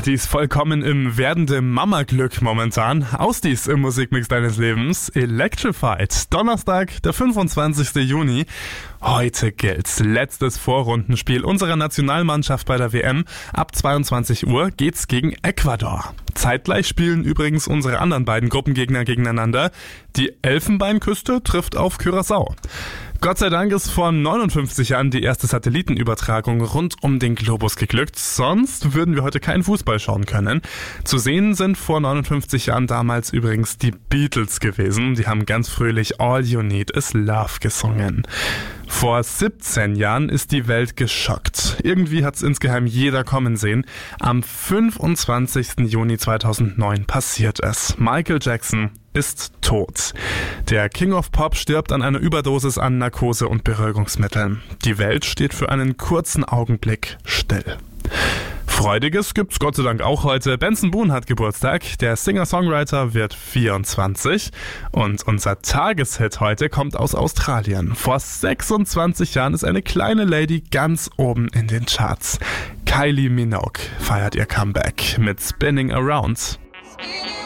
Die ist vollkommen im werdenden Mama-Glück momentan. Ausdies im Musikmix deines Lebens. Electrified. Donnerstag, der 25. Juni. Heute gilt letztes Vorrundenspiel unserer Nationalmannschaft bei der WM. Ab 22 Uhr geht's gegen Ecuador. Zeitgleich spielen übrigens unsere anderen beiden Gruppengegner gegeneinander. Die Elfenbeinküste trifft auf Curaçao. Gott sei Dank ist vor 59 Jahren die erste Satellitenübertragung rund um den Globus geglückt. Sonst würden wir heute keinen Fußball schauen können. Zu sehen sind vor 59 Jahren damals übrigens die Beatles gewesen. Die haben ganz fröhlich All You Need Is Love gesungen. Vor 17 Jahren ist die Welt geschockt. Irgendwie hat's insgeheim jeder kommen sehen. Am 25. Juni 2009 passiert es. Michael Jackson ist tot. Der King of Pop stirbt an einer Überdosis an Narkose und Beruhigungsmitteln. Die Welt steht für einen kurzen Augenblick still. Freudiges gibt's Gott sei Dank auch heute. Benson Boone hat Geburtstag, der Singer-Songwriter wird 24 und unser Tageshit heute kommt aus Australien. Vor 26 Jahren ist eine kleine Lady ganz oben in den Charts. Kylie Minogue feiert ihr Comeback mit Spinning Around.